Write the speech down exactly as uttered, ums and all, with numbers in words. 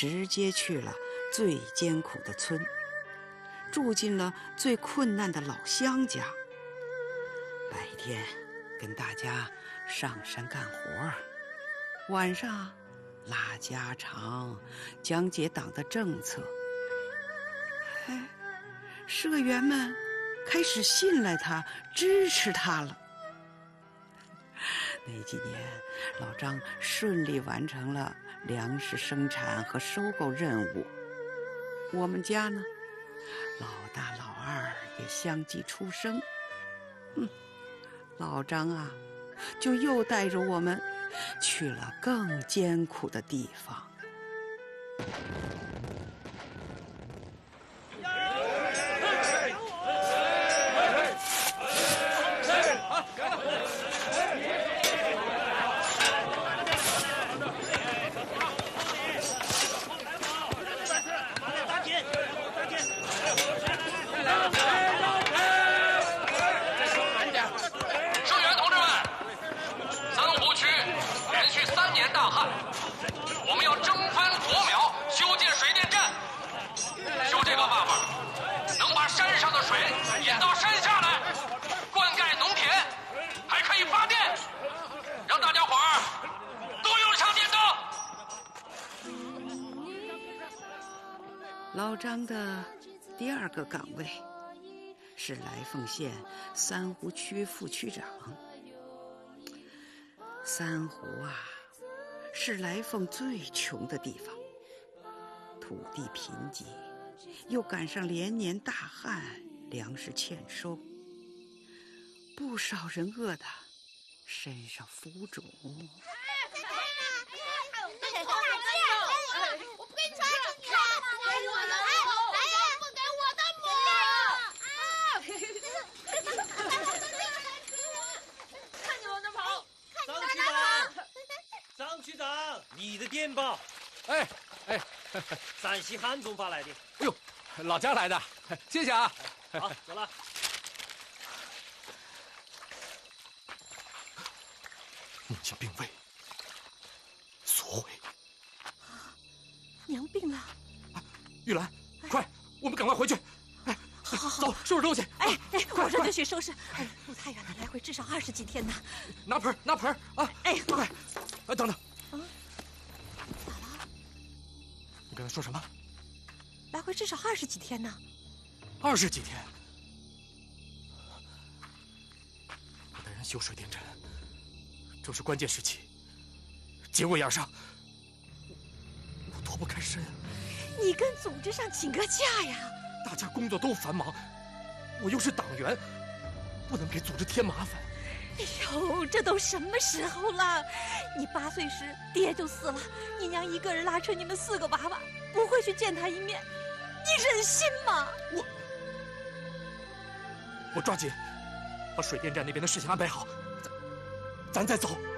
直接去了最艰苦的村，住进了最困难的老乡家。白天跟大家上山干活，晚上拉家常，讲解党的政策。哎，社员们开始信赖他，支持他了。那几年，老张顺利完成了粮食生产和收购任务。我们家呢，老大老二也相继出生。嗯，老张啊，就又带着我们去了更艰苦的地方。老张的第二个岗位是来凤县三湖区副区长。三湖啊，是来凤最穷的地方，土地贫瘠，又赶上连年大旱，粮食欠收，不少人饿得身上浮肿。 你的电报， 哎哎， 陕西汉中发来的。 哎呦，老家来的，谢谢啊。 好，走了。 母亲病危，索回。 娘病了。 啊，玉兰，哎、快，我们赶快回去。哎， 好好好， 走，收拾东西。 哎哎，我这就去收拾。哎，路太远了，来回至少二十几天呢。 拿盆，拿盆啊！ 哎， 快！哎，等等。 啊，咋了？ 你刚才说什么？ 来回至少二十几天呢。 二十几天。我带人修水电站，正是关键时期，结尾而上，我我脱不开身。 你跟组织上请个假呀！ 大家工作都繁忙，我又是党员，不能给组织添麻烦。 哎呦，这都什么时候了？你八岁时爹就死了，你娘一个人拉扯你们四个娃娃，不会去见他一面，你忍心吗？ 我我抓紧把水电站那边的事情安排好，咱咱再走。